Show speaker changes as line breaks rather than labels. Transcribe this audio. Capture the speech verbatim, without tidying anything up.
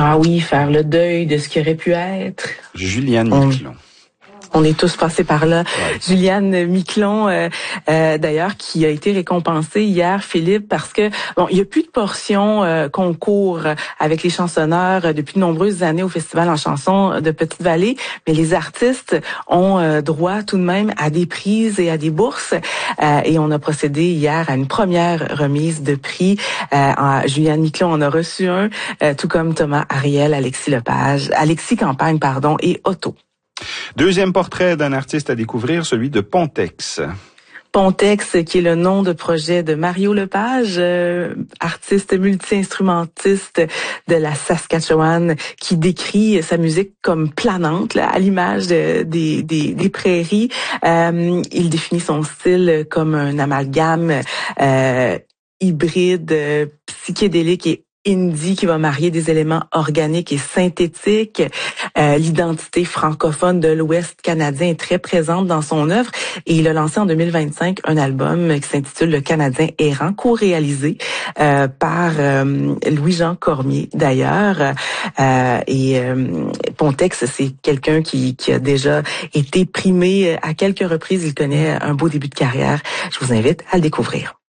Ah oui, faire le deuil de ce qui aurait pu être.
Juliane
On...
Miquelon.
On est tous passés par là.
Ouais.
Juliane Miquelon, euh, euh, d'ailleurs, qui a été récompensée hier, Philippe, parce que bon, il y a plus de portion euh, concours avec les chansonneurs euh, depuis de nombreuses années au Festival en chansons de Petite-Vallée, mais les artistes ont euh, droit tout de même à des prises et à des bourses. Euh, et on a procédé hier à une première remise de prix. Euh, en, Juliane Miquelon en a reçu un, euh, tout comme Thomas Ariel, Alexis Lepage, Alexis Campagne, pardon, et Otto.
Deuxième portrait d'un artiste à découvrir, celui de Pontex.
Pontex, qui est le nom de projet de Mario Lepage, euh, artiste multi-instrumentiste de la Saskatchewan, qui décrit sa musique comme planante, là, à l'image de, des, des, des prairies. Euh, il définit son style comme un amalgame euh, hybride, euh, psychédélique et indie qui va marier des éléments organiques et synthétiques. Euh, l'identité francophone de l'Ouest canadien est très présente dans son œuvre et il a lancé en deux mille vingt-cinq un album qui s'intitule Le Canadien errant, co-réalisé euh, par euh, Louis-Jean Cormier d'ailleurs. Euh, et euh, Pontex, c'est quelqu'un qui, qui a déjà été primé à quelques reprises. Il connaît un beau début de carrière. Je vous invite à le découvrir.